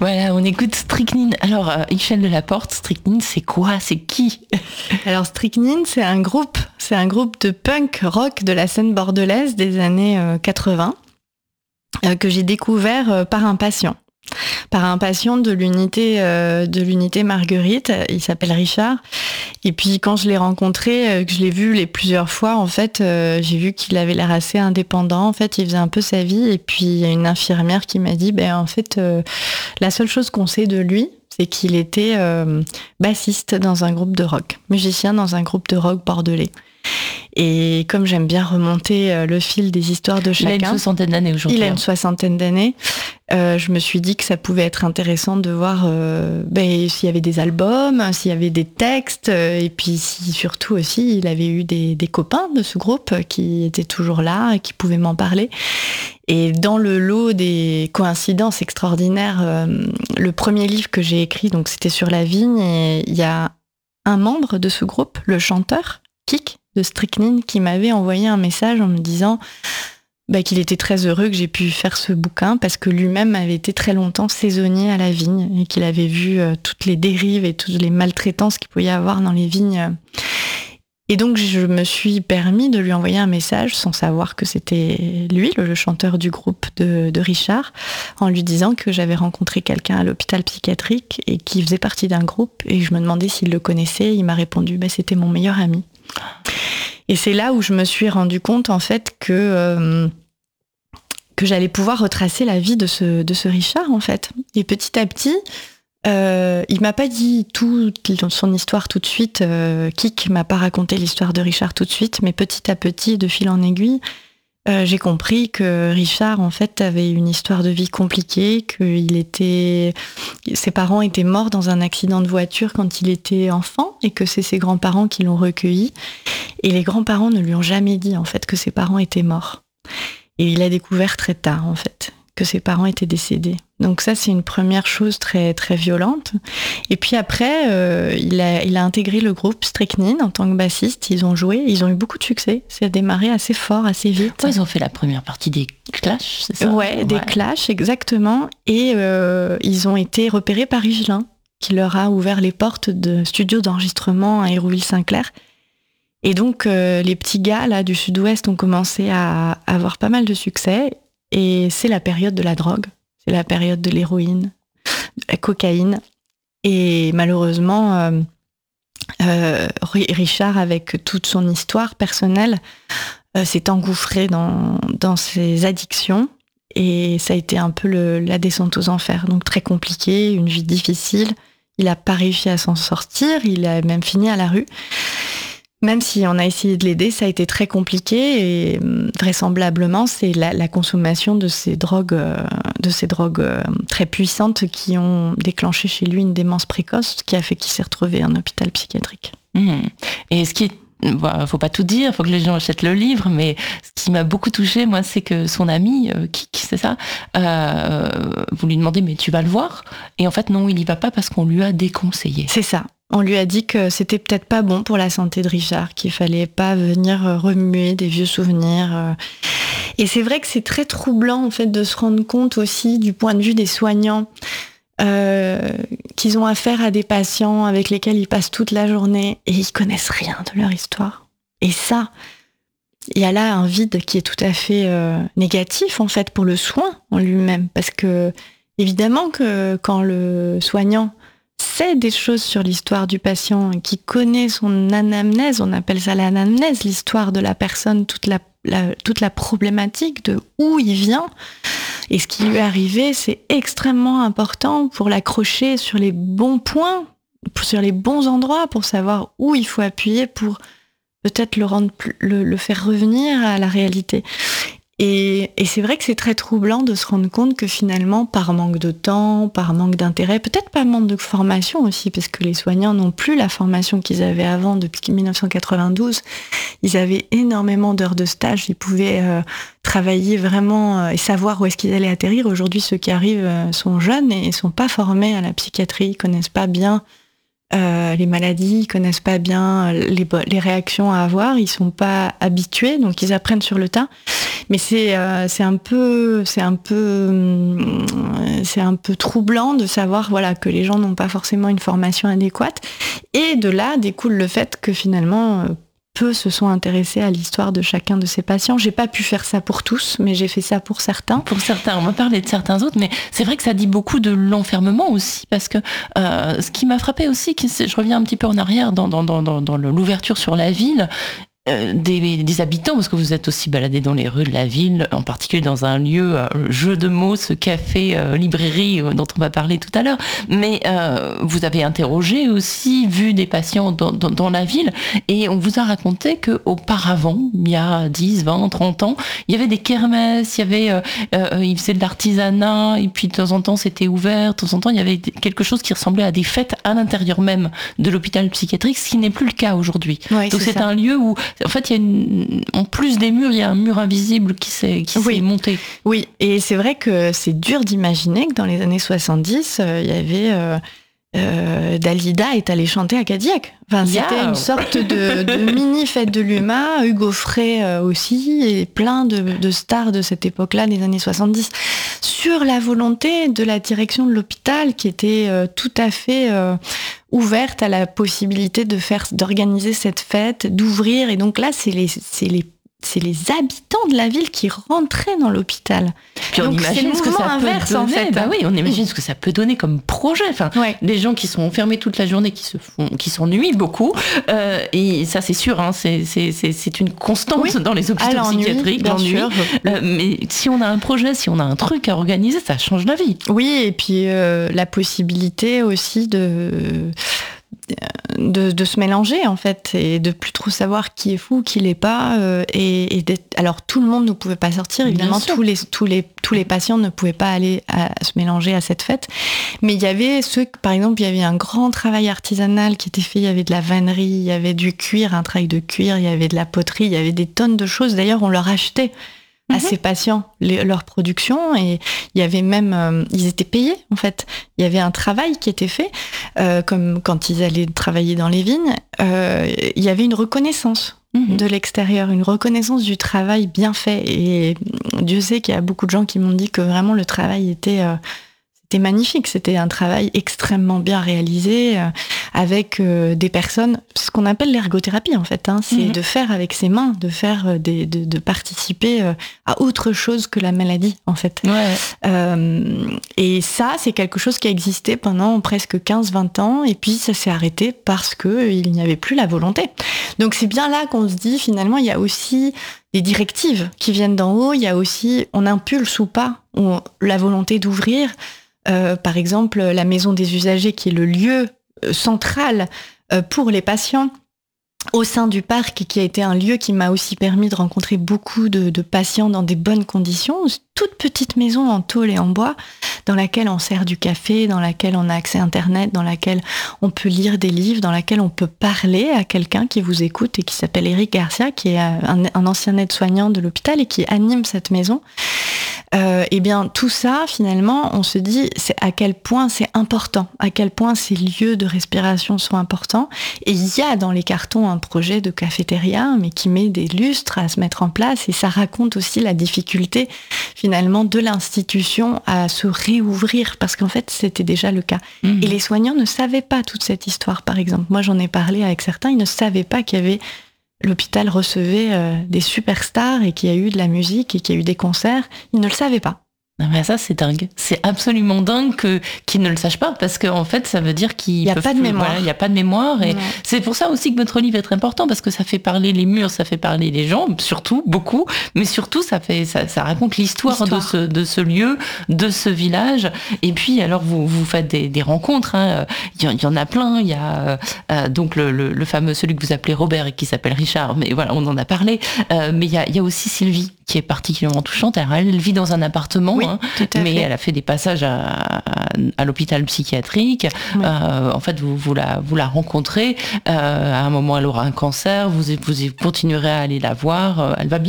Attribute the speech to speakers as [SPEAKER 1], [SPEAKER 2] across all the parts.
[SPEAKER 1] Voilà, on écoute Strychnine. Alors, Michel Delaporte, Strychnine, c'est quoi? C'est qui?
[SPEAKER 2] Alors, Strychnine, c'est un groupe de punk rock de la scène bordelaise des années 80 que j'ai découvert par un patient de l'unité Marguerite. Il s'appelle Richard. Et puis quand je l'ai rencontré, que je l'ai vu plusieurs fois, en fait, j'ai vu qu'il avait l'air assez indépendant. En fait, il faisait un peu sa vie. Et puis il y a une infirmière qui m'a dit, en fait, la seule chose qu'on sait de lui, c'est qu'il était bassiste dans un groupe de rock, musicien dans un groupe de rock bordelais. Et comme j'aime bien remonter le fil des histoires de chacun...
[SPEAKER 1] Il a une soixantaine d'années aujourd'hui.
[SPEAKER 2] Il a une soixantaine d'années. Je me suis dit que ça pouvait être intéressant de voir s'il y avait des albums, s'il y avait des textes, et puis si surtout aussi il avait eu des copains de ce groupe qui étaient toujours là et qui pouvaient m'en parler. Et dans le lot des coïncidences extraordinaires, le premier livre que j'ai écrit, donc c'était sur la vigne, et il y a un membre de ce groupe, le chanteur, Kik, de Strychnine, qui m'avait envoyé un message en me disant qu'il était très heureux que j'ai pu faire ce bouquin parce que lui-même avait été très longtemps saisonnier à la vigne et qu'il avait vu toutes les dérives et toutes les maltraitances qu'il pouvait y avoir dans les vignes. Et donc je me suis permis de lui envoyer un message sans savoir que c'était lui, le chanteur du groupe de Richard, en lui disant que j'avais rencontré quelqu'un à l'hôpital psychiatrique et qui faisait partie d'un groupe, et je me demandais s'il le connaissait. Il m'a répondu c'était mon meilleur ami. Et c'est là où je me suis rendu compte en fait que j'allais pouvoir retracer la vie de ce Richard en fait. Et petit à petit, il m'a pas dit toute son histoire tout de suite. Kik m'a pas raconté l'histoire de Richard tout de suite, mais petit à petit, de fil en aiguille, j'ai compris que Richard en fait avait une histoire de vie compliquée, ses parents étaient morts dans un accident de voiture quand il était enfant et que c'est ses grands-parents qui l'ont recueilli. Et les grands-parents ne lui ont jamais dit en fait que ses parents étaient morts. Et il a découvert très tard en fait que ses parents étaient décédés. Donc ça, c'est une première chose très, très violente. Et puis après, il a intégré le groupe Strychnine en tant que bassiste. Ils ont joué, ils ont eu beaucoup de succès. Ça a démarré assez fort, assez vite.
[SPEAKER 1] Ouais, ils ont fait la première partie des Clash, c'est ça?
[SPEAKER 2] Ouais, des Clash, exactement. Et ils ont été repérés par Higelin, qui leur a ouvert les portes de studios d'enregistrement à Hérouville-Saint-Clair. Et donc, les petits gars là, du sud-ouest ont commencé à avoir pas mal de succès. Et c'est la période de la drogue. C'est la période de l'héroïne, de la cocaïne. Et malheureusement, Richard, avec toute son histoire personnelle, s'est engouffré dans ses addictions. Et ça a été un peu la descente aux enfers. Donc très compliqué, une vie difficile. Il n'a pas réussi à s'en sortir. Il a même fini à la rue. Même si on a essayé de l'aider, ça a été très compliqué et vraisemblablement, c'est la consommation de ces drogues très puissantes qui ont déclenché chez lui une démence précoce, ce qui a fait qu'il s'est retrouvé en hôpital psychiatrique.
[SPEAKER 1] Et ce qui est faut pas tout dire, faut que les gens achètent le livre, mais ce qui m'a beaucoup touchée, moi, c'est que son ami, Kik, c'est ça, vous lui demandez, mais tu vas le voir? Et en fait, non, il y va pas parce qu'on lui a déconseillé.
[SPEAKER 2] C'est ça. On lui a dit que c'était peut-être pas bon pour la santé de Richard, qu'il fallait pas venir remuer des vieux souvenirs. Et c'est vrai que c'est très troublant, en fait, de se rendre compte aussi du point de vue des soignants, qu'ils ont affaire à des patients avec lesquels ils passent toute la journée et ils connaissent rien de leur histoire. Et ça, il y a là un vide qui est tout à fait négatif, en fait, pour le soin en lui-même. Parce que, évidemment que quand le soignant sait des choses sur l'histoire du patient, qui connaît son anamnèse, on appelle ça l'anamnèse, l'histoire de la personne, toute la problématique de où il vient et ce qui lui est arrivé, c'est extrêmement important pour l'accrocher sur les bons points, sur les bons endroits, pour savoir où il faut appuyer pour peut-être le faire revenir à la réalité. Et c'est vrai que c'est très troublant de se rendre compte que finalement, par manque de temps, par manque d'intérêt, peut-être par manque de formation aussi, parce que les soignants n'ont plus la formation qu'ils avaient avant depuis 1992. Ils avaient énormément d'heures de stage, ils pouvaient travailler vraiment et savoir où est-ce qu'ils allaient atterrir. Aujourd'hui, ceux qui arrivent sont jeunes et ne sont pas formés à la psychiatrie, ils connaissent pas bien les maladies, ils connaissent pas bien les réactions à avoir, ils sont pas habitués, donc ils apprennent sur le tas. Mais c'est un peu troublant de savoir voilà que les gens n'ont pas forcément une formation adéquate. Et de là découle le fait que finalement peu se sont intéressés à l'histoire de chacun de ces patients. J'ai pas pu faire ça pour tous, mais j'ai fait ça pour certains.
[SPEAKER 1] Pour certains, on va parler de certains autres, mais c'est vrai que ça dit beaucoup de l'enfermement aussi, parce que ce qui m'a frappé aussi, je reviens un petit peu en arrière dans l'ouverture sur la ville, des habitants, parce que vous êtes aussi baladé dans les rues de la ville, en particulier dans un lieu, jeu de mots, ce café, librairie dont on va parler tout à l'heure, mais vous avez interrogé aussi, vu des patients dans la ville, et on vous a raconté qu'auparavant, il y a 10, 20, 30 ans, il y avait des kermesses, ils faisaient de l'artisanat, et puis de temps en temps c'était ouvert, de temps en temps il y avait quelque chose qui ressemblait à des fêtes à l'intérieur même de l'hôpital psychiatrique, ce qui n'est plus le cas aujourd'hui.
[SPEAKER 2] Ouais,
[SPEAKER 1] donc c'est un lieu où en fait, en plus des murs, il y a un mur invisible qui s'est monté.
[SPEAKER 2] Oui, et c'est vrai que c'est dur d'imaginer que dans les années 70, il y avait Dalida est allée chanter à Cadillac. Enfin, c'était une sorte de mini fête de l'UMA, Hugo Frey aussi, et plein de stars de cette époque-là, des années 70, sur la volonté de la direction de l'hôpital qui était tout à fait ouverte à la possibilité d'organiser cette fête, d'ouvrir. Et donc là, c'est les habitants de la ville qui rentraient dans l'hôpital.
[SPEAKER 1] Puis on imagine ce que ça peut donner. En fait. Bah oui, on imagine ce que ça peut donner comme projet. Enfin, des gens qui sont enfermés toute la journée, qui s'ennuient beaucoup. Et ça, c'est sûr, hein, c'est une constante dans les hôpitaux psychiatriques, l'ennui. Mais si on a un projet, si on a un truc à organiser, ça change la vie.
[SPEAKER 2] Oui, et puis la possibilité aussi de se mélanger en fait et de plus trop savoir qui est fou, qui l'est pas alors tout le monde ne pouvait pas sortir évidemment, tous les patients ne pouvaient pas aller se mélanger à cette fête, mais il y avait par exemple il y avait un grand travail artisanal qui était fait, il y avait de la vannerie, il y avait du cuir, un travail de cuir, il y avait de la poterie, il y avait des tonnes de choses, d'ailleurs on leur achetait à ces patients leur production, et il y avait même ils étaient payés en fait, il y avait un travail qui était fait comme quand ils allaient travailler dans les vignes, il y avait une reconnaissance de l'extérieur, une reconnaissance du travail bien fait, et Dieu sait qu'il y a beaucoup de gens qui m'ont dit que vraiment le travail était magnifique, c'était un travail extrêmement bien réalisé avec des personnes, ce qu'on appelle l'ergothérapie en fait, hein, c'est de faire avec ses mains, de faire de participer à autre chose que la maladie en fait. Et ça c'est quelque chose qui a existé pendant presque 15-20 ans, et puis ça s'est arrêté parce que il n'y avait plus la volonté. Donc c'est bien là qu'on se dit finalement il y a aussi des directives qui viennent d'en haut, il y a aussi, on impulse ou pas la volonté d'ouvrir. Par exemple, la maison des usagers, qui est le lieu central pour les patients au sein du parc, qui a été un lieu qui m'a aussi permis de rencontrer beaucoup de patients dans des bonnes conditions. Toute petite maison en tôle et en bois, dans laquelle on sert du café, dans laquelle on a accès à Internet, dans laquelle on peut lire des livres, dans laquelle on peut parler à quelqu'un qui vous écoute et qui s'appelle Eric Garcia, qui est un ancien aide-soignant de l'hôpital et qui anime cette maison. Et bien tout ça, finalement, on se dit c'est à quel point c'est important, à quel point ces lieux de respiration sont importants. Et il y a dans les cartons un projet de cafétéria, mais qui met des lustres à se mettre en place, et ça raconte aussi la difficulté finalement de l'institution à se réouvrir, parce qu'en fait c'était déjà le cas. Et les soignants ne savaient pas toute cette histoire, par exemple. Moi j'en ai parlé avec certains, ils ne savaient pas qu'il y avait l'hôpital recevait des superstars et qu'il y a eu de la musique et qu'il y a eu des concerts. Ils ne le savaient pas.
[SPEAKER 1] Ah ben ça c'est dingue, c'est absolument dingue qu'ils ne le sachent pas, parce qu'en fait ça veut dire qu'il
[SPEAKER 2] n'y a pas de mémoire.
[SPEAKER 1] Voilà, il n'y a pas de mémoire, et c'est pour ça aussi que votre livre est très important, parce que ça fait parler les murs, ça fait parler les gens, surtout beaucoup, mais surtout ça raconte l'histoire de ce lieu, de ce village. Et puis alors vous faites des rencontres, hein. Il y en a plein. Il y a donc le fameux, celui que vous appelez Robert et qui s'appelle Richard, mais voilà, on en a parlé, mais il y a aussi Sylvie qui est particulièrement touchante. Elle vit dans un appartement, mais elle a fait des passages à l'hôpital psychiatrique. En fait, vous la rencontrez. À un moment, elle aura un cancer. Vous continuerez à aller la voir. Elle va bien?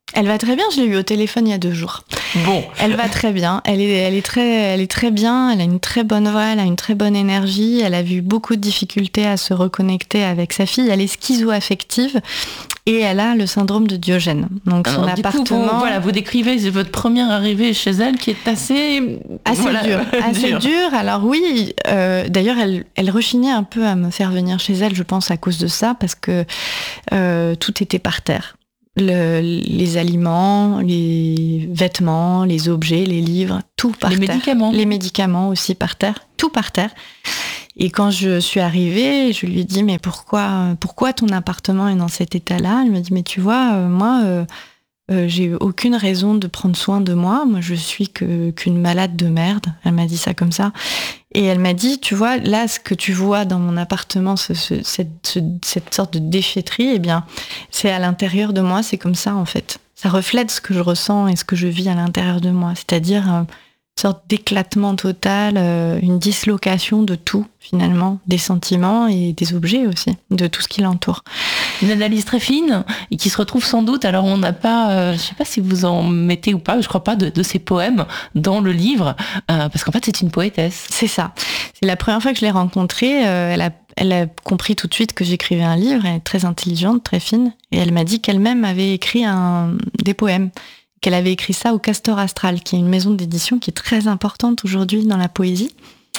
[SPEAKER 2] Elle va très bien, je l'ai eue au téléphone il y a 2 jours.
[SPEAKER 1] Bon.
[SPEAKER 2] Elle va très bien, elle est très bien, elle a une très bonne voix, elle a une très bonne énergie, elle a eu beaucoup de difficultés à se reconnecter avec sa fille, elle est schizo-affective et elle a le syndrome de Diogène. Donc son appartement...
[SPEAKER 1] Coup, vous décrivez votre première arrivée chez elle qui est assez
[SPEAKER 2] dur. Alors oui, d'ailleurs elle rechignait un peu à me faire venir chez elle, je pense à cause de ça, parce que tout était par terre. Les aliments, les vêtements, les objets, les livres, tout par terre. Les médicaments aussi par terre, tout par terre. Et quand je suis arrivée, je lui ai dit, mais pourquoi ton appartement est dans cet état-là ? Elle m'a dit, mais tu vois, moi, j'ai aucune raison de prendre soin de moi. Moi, je suis qu'une malade de merde. Elle m'a dit ça comme ça. Et elle m'a dit, tu vois, là, ce que tu vois dans mon appartement, cette sorte de déchetterie, eh bien, c'est à l'intérieur de moi, c'est comme ça, en fait. Ça reflète ce que je ressens et ce que je vis à l'intérieur de moi. C'est-à-dire une sorte d'éclatement total, une dislocation de tout, finalement, des sentiments et des objets aussi, de tout ce qui l'entoure.
[SPEAKER 1] Une analyse très fine et qui se retrouve sans doute, alors on n'a pas, je sais pas si vous en mettez ou pas, je crois pas, de ces poèmes dans le livre, parce qu'en fait c'est une poétesse.
[SPEAKER 2] C'est ça. C'est la première fois que je l'ai rencontrée, elle a compris tout de suite que j'écrivais un livre, elle est très intelligente, très fine, et elle m'a dit qu'elle-même avait écrit des poèmes, qu'elle avait écrit ça au Castor Astral, qui est une maison d'édition qui est très importante aujourd'hui dans la poésie.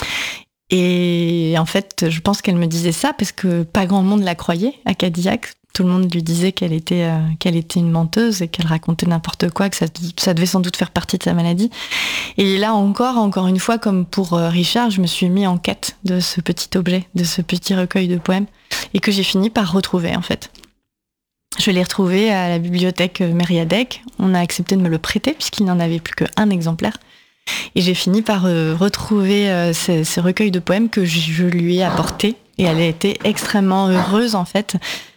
[SPEAKER 2] Et en fait, je pense qu'elle me disait ça parce que pas grand monde la croyait à Cadillac. Tout le monde lui disait qu'elle était une menteuse et qu'elle racontait n'importe quoi, que ça devait sans doute faire partie de sa maladie. Et là encore une fois, comme pour Richard, je me suis mis en quête de ce petit objet, de ce petit recueil de poèmes, et que j'ai fini par retrouver en fait. Je l'ai retrouvé à la bibliothèque Mériadec. On a accepté de me le prêter puisqu'il n'en avait plus qu'un exemplaire. Et j'ai fini par retrouver ce recueil de poèmes que je lui ai apporté. Et elle a été extrêmement heureuse, en fait,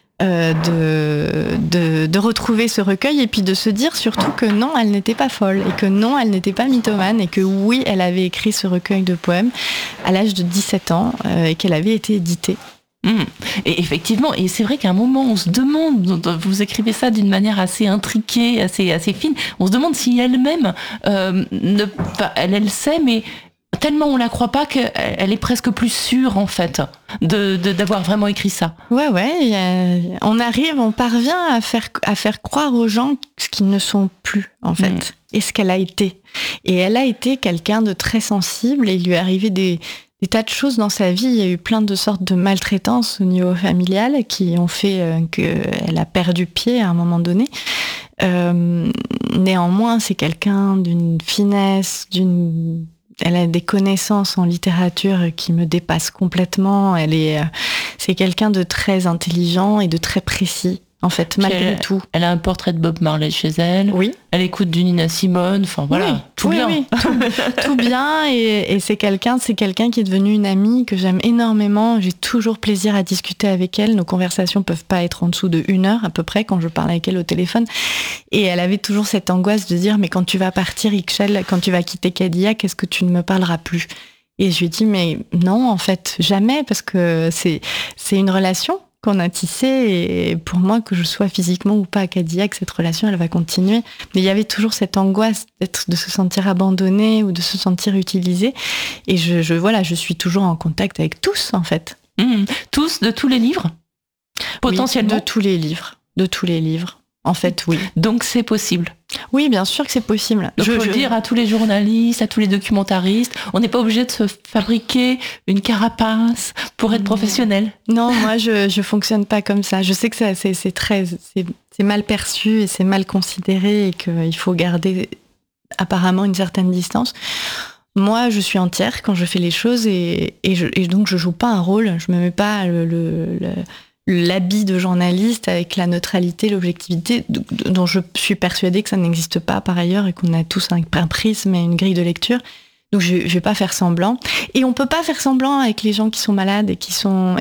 [SPEAKER 2] de retrouver ce recueil et puis de se dire surtout que non, elle n'était pas folle et que non, elle n'était pas mythomane et que oui, elle avait écrit ce recueil de poèmes à l'âge de 17 ans et qu'elle avait été éditée.
[SPEAKER 1] Et effectivement, et c'est vrai qu'à un moment, on se demande, vous écrivez ça d'une manière assez intriquée, assez fine, on se demande si elle-même, elle sait, mais tellement on la croit pas qu'elle est presque plus sûre, en fait, d'avoir vraiment écrit ça.
[SPEAKER 2] Ouais, on parvient à faire croire aux gens ce qu'ils ne sont plus, en fait, et ce qu'elle a été. Et elle a été quelqu'un de très sensible, et il lui est arrivé des tas de choses dans sa vie. Il y a eu plein de sortes de maltraitances au niveau familial qui ont fait qu'elle a perdu pied à un moment donné. Néanmoins, c'est quelqu'un d'une finesse, elle a des connaissances en littérature qui me dépassent complètement. C'est quelqu'un de très intelligent et de très précis. En fait, malgré tout.
[SPEAKER 1] Elle a un portrait de Bob Marley chez elle.
[SPEAKER 2] Oui.
[SPEAKER 1] Elle écoute du Nina Simone. Enfin voilà,
[SPEAKER 2] oui,
[SPEAKER 1] tout bien.
[SPEAKER 2] Oui, tout bien. Et c'est quelqu'un qui est devenu une amie que j'aime énormément. J'ai toujours plaisir à discuter avec elle. Nos conversations peuvent pas être en dessous de 1 heure à peu près quand je parle avec elle au téléphone. Et elle avait toujours cette angoisse de dire mais quand tu vas partir, Ixchel, quand tu vas quitter Cadillac, est-ce que tu ne me parleras plus ? Et je lui dis mais non, en fait, jamais, parce que c'est une relation qu'on a tissé, et pour moi, que je sois physiquement ou pas à Cadillac, cette relation, elle va continuer. Mais il y avait toujours cette angoisse de se sentir abandonné ou de se sentir utilisé. Et je suis toujours en contact avec tous, en fait.
[SPEAKER 1] Tous, de tous les livres ? Potentiellement ?
[SPEAKER 2] Oui, de tous les livres. En fait, oui.
[SPEAKER 1] Donc c'est possible.
[SPEAKER 2] Oui, bien sûr que c'est possible.
[SPEAKER 1] Donc, je veux dire à tous les journalistes, à tous les documentaristes, on n'est pas obligé de se fabriquer une carapace pour être professionnel.
[SPEAKER 2] Non, moi je fonctionne pas comme ça. Je sais que c'est mal perçu et c'est mal considéré et qu'il faut garder apparemment une certaine distance. Moi, je suis entière quand je fais les choses et donc je joue pas un rôle. Je me mets pas l'habit de journaliste avec la neutralité, l'objectivité, dont je suis persuadée que ça n'existe pas par ailleurs et qu'on a tous un prisme et une grille de lecture. Donc je vais pas faire semblant. Et on peut pas faire semblant avec les gens qui sont malades et qui sont...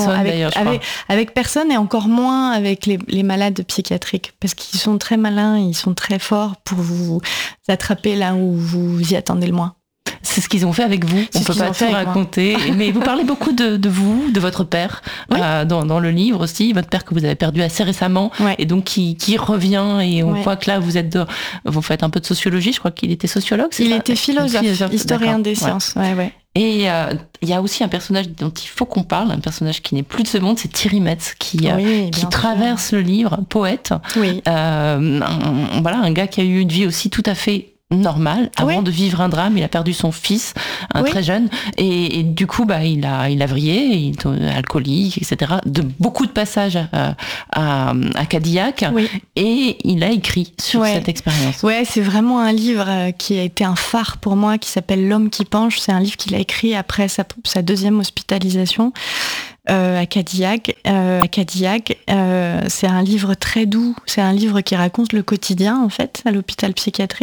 [SPEAKER 2] Avec personne, et encore moins avec les malades psychiatriques. Parce qu'ils sont très malins, ils sont très forts pour vous attraper là où vous y attendez le moins.
[SPEAKER 1] C'est ce qu'ils ont fait avec vous. On peut pas tout raconter. Mais vous parlez beaucoup de vous, de votre père, dans le livre aussi. Votre père que vous avez perdu assez récemment. Ouais. Et donc qui revient. Et on voit que là, vous faites un peu de sociologie. Je crois qu'il était sociologue, c'est ça ?
[SPEAKER 2] Il était philosophe, historien des sciences. Ouais.
[SPEAKER 1] Et il y a aussi un personnage dont il faut qu'on parle, un personnage qui n'est plus de ce monde, c'est Thierry Metz, qui traverse le livre, poète. Oui. Un gars qui a eu une vie aussi tout à fait normal avant de vivre un drame. Il a perdu son fils très jeune et du coup il a vrillé, il est alcoolique, etc. Beaucoup de passages à Cadillac et il a écrit sur cette expérience.
[SPEAKER 2] Ouais, c'est vraiment un livre qui a été un phare pour moi, qui s'appelle L'homme qui penche. C'est un livre qu'il a écrit après sa deuxième hospitalisation à Cadillac. C'est un livre très doux. C'est un livre qui raconte le quotidien en fait à l'hôpital psychiatrique.